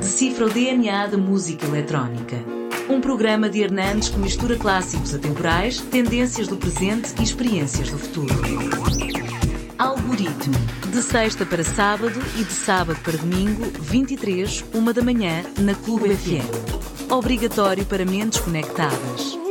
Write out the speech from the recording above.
Decifra o DNA da música eletrónica. Um programa de Hernandes que mistura clássicos atemporais, tendências do presente e experiências do futuro. Algoritmo. De sexta para sábado e de sábado para domingo, 23, 1 da manhã, na Clube FM. Obrigatório para mentes conectadas.